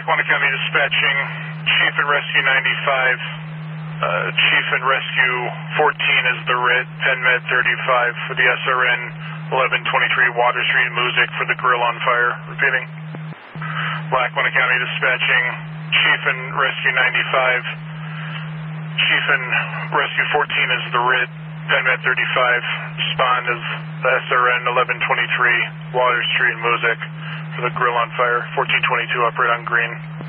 Lackawanna County Dispatching, Chief and Rescue 95. Chief and Rescue 14 is the RIT, Penn Med 35 for the SRN 1123 Water Street Music for the grill on fire. Repeating. Lackawanna County Dispatching, Chief and Rescue 95. Chief and Rescue 14 is the RIT, Penn Med 35. Respond as the SRN 1123 Water Street Music for the grill on fire. 1422 operate on green.